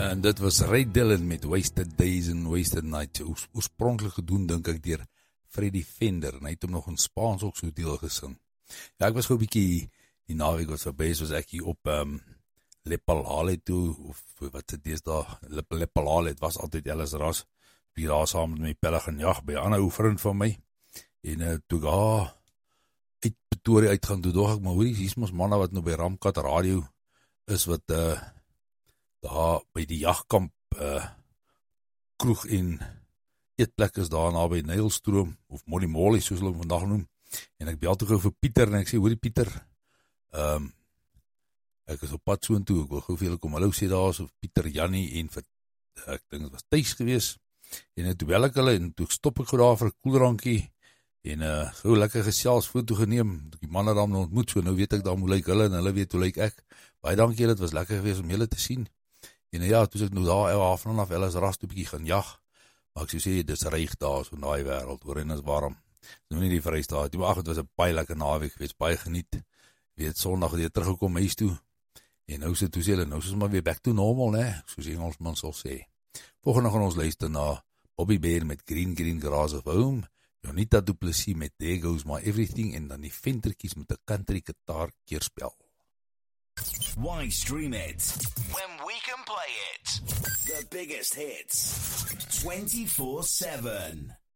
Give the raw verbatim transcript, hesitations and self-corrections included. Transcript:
En dit was Ray Dillon met Wasted Days and Wasted Nights, oos, oorspronkelijk gedoen, dink ek, dier Freddie Fender, en hy het hom nog in Spaans ook so deel gesing. Ja, ek was gauw bykie, die naweek wat voorbij is, was ek hier op um, Lepalale toe, of wat het is daar, Lepalale, het was altyd Ellis Ras, die daar saam met my pelle gaan jag, by 'n ander ou vriend van my, en uh, toe ek ah, uit Pretoria uitgaan, toe dacht ek, maar hoor, hier is ons manne wat nou by Ramkat Radio is, wat uh, daar by die jagkamp uh, kroeg en eetplek is daar na by Nylstroom, of Molly Molly, soos hulle vandag noem, en ek bel toe gauw vir Pieter, en ek sê, hoorie Pieter, um, ek is op pad soon toe, ek wil gauw vir julle kom, hallo sê daar, so Pieter, Jannie, en vir, ek dink het was thuis gewees, en toe bel ek hulle, en toe stop ek gauw daar vir 'n koeldrankie, en uh, gauw lekker gesels foto geneem, die manne daar ontmoet, so nou weet ek daar hoe lyk hulle, en hulle weet hoe lyk ek, baie dankie, het was lekker gewees om julle te sien, en ja, toe ek nou daar, elf van af, Ellis Ras, toe bykie gaan jag, maar ek so sê, dit is reig daar, so in die wereld, hoor, en is warm, nou nie die Vrystaat, maar ach, het was een baie lekker naweek gewees, baie geniet, weet, sondag het jy teruggekom huis toe, en nou sê toe sê hulle, nou is maar weer back to normal, ne, soos Engelsman sal sê. Volgende gaan ons luister na Bobby Bear met Green Green Grass of Home, Jonita Du Plessis met There Goes My Everything, en dan die Ventertjies met een country guitar keerspel. Why stream it when we can play it? The biggest hits twenty-four seven.